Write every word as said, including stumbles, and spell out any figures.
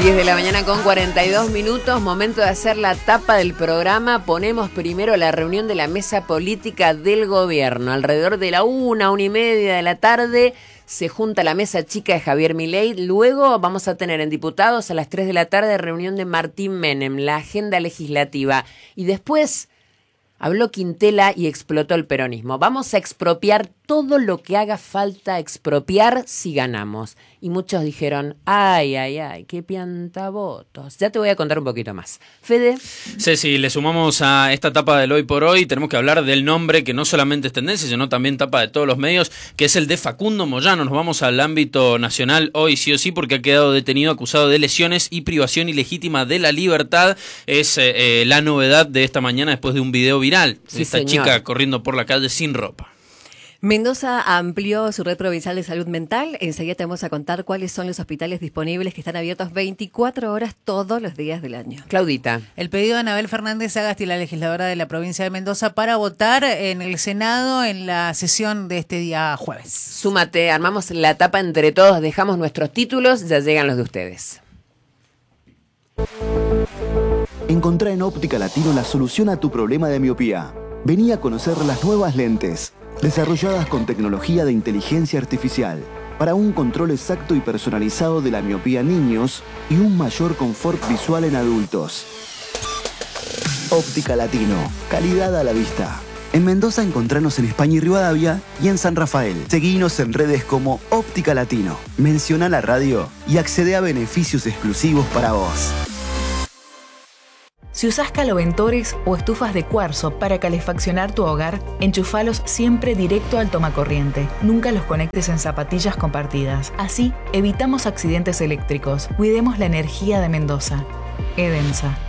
diez de la mañana con cuarenta y dos minutos, momento de hacer la tapa del programa. Ponemos primero la reunión de la mesa política del gobierno. Alrededor de la una, una y media de la tarde se junta la mesa chica de Javier Milei. Luego vamos a tener en diputados a las tres de la tarde reunión de Martín Menem, la agenda legislativa. Y después habló Quintela y explotó el peronismo. Vamos a expropiar todo lo que haga falta expropiar si ganamos. Y muchos dijeron, ay, ay, ay, qué piantavotos. Ya te voy a contar un poquito más. Fede. Ceci, le sumamos a esta etapa del Hoy por Hoy, tenemos que hablar del nombre que no solamente es tendencia, sino también tapa de todos los medios, que es el de Facundo Moyano. Nos vamos al ámbito nacional hoy sí o sí, porque ha quedado detenido acusado de lesiones y privación ilegítima de la libertad. Es eh, la novedad de esta mañana después de un video viral. Sí, esta señor. chica corriendo por la calle sin ropa. Mendoza amplió su red provincial de salud mental. Enseguida te vamos a contar cuáles son los hospitales disponibles que están abiertos veinticuatro horas todos los días del año. Claudita. El pedido de Anabel Fernández Agasti, la legisladora de la provincia de Mendoza, para votar en el Senado en la sesión de este día jueves. Súmate, armamos la tapa entre todos, dejamos nuestros títulos, ya llegan los de ustedes. Encontrá en Óptica Latino la solución a tu problema de miopía. Vení a conocer las nuevas lentes, desarrolladas con tecnología de inteligencia artificial, para un control exacto y personalizado de la miopía en niños y un mayor confort visual en adultos. Óptica Latino, calidad a la vista. En Mendoza encontranos en España y Rivadavia y en San Rafael. Seguinos en redes como Óptica Latino. Menciona la radio y accede a beneficios exclusivos para vos. Si usás caloventores o estufas de cuarzo para calefaccionar tu hogar, enchufalos siempre directo al tomacorriente. Nunca los conectes en zapatillas compartidas. Así evitamos accidentes eléctricos. Cuidemos la energía de Mendoza. Edensa.